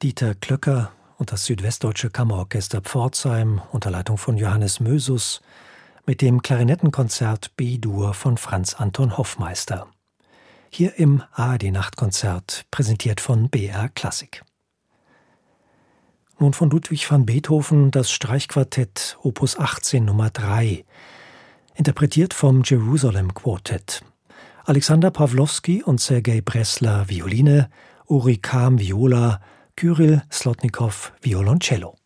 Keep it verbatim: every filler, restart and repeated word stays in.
Dieter Klöcker und das Südwestdeutsche Kammerorchester Pforzheim unter Leitung von Johannes Mösus mit dem Klarinettenkonzert B-Dur von Franz Anton Hoffmeister. Hier im A R D-Nachtkonzert, präsentiert von B R Klassik. Nun von Ludwig van Beethoven das Streichquartett Opus achtzehn Nummer drei, interpretiert vom Jerusalem Quartet. Alexander Pawlowski und Sergei Bressler Violine, Uri Kam Viola, Kyrill Slotnikow Violoncello.